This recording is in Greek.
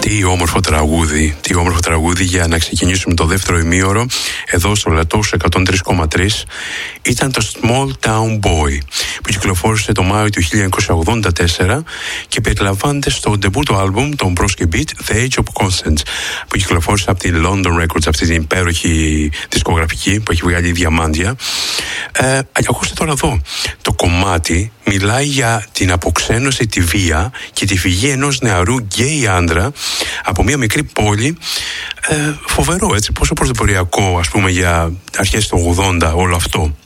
Τι όμορφο τραγούδι για να ξεκινήσουμε το δεύτερο ημίωρο εδώ στο Λατός 103,3. Ήταν το Small Town Boy που κυκλοφόρησε το Μάιο του 1984 και περιλαμβάνεται στο ντεμπούτο άλμπουμ των Bros και Beat The Age of Consent που κυκλοφόρησε από την London Records, αυτή την υπέροχη δισκογραφική που έχει βγάλει διαμάντια. Ακούστε τώρα εδώ, το κομμάτι μιλάει για την αποξένωση, τη βία και τη φυγή ενός νεαρού γκέι άντρα από μια μικρή πόλη. Φοβερό, έτσι, πόσο πρωτοποριακό, ας πούμε, για αρχές του 80 όλο αυτό.